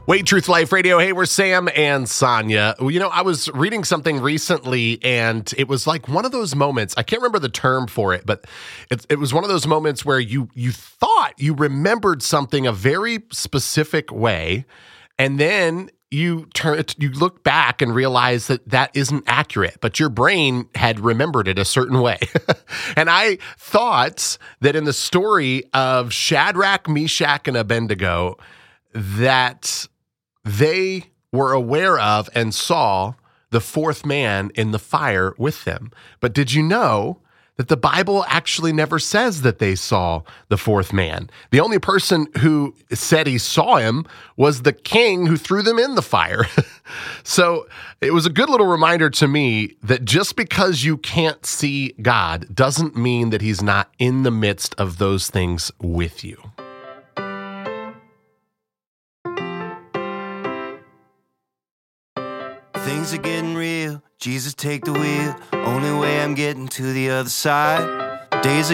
Wait, Truth Life Radio. Hey, we're Sam and Sonia. Well, I was reading something recently, and it was like one of those moments. I can't remember the term for it, but it was one of those moments where you thought you remembered something a very specific way, and then you look back and realize that isn't accurate, but your brain had remembered it a certain way. And I thought that in the story of Shadrach, Meshach, and Abednego, that they were aware of and saw the fourth man in the fire with them. But did you know that the Bible actually never says that they saw the fourth man? The only person who said he saw him was the king who threw them in the fire. So it was a good little reminder to me that just because you can't see God doesn't mean that he's not in the midst of those things with you. Things are getting real. Jesus, take the wheel. Only way I'm getting to the other side. Days are